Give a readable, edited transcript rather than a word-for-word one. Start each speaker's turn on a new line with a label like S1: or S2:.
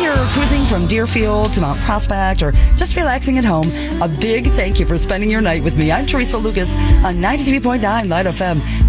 S1: you're cruising from Deerfield to Mount Prospect or just relaxing at home, a big thank you for spending your night with me. I'm Teresa Lucas on 93.9 Light FM.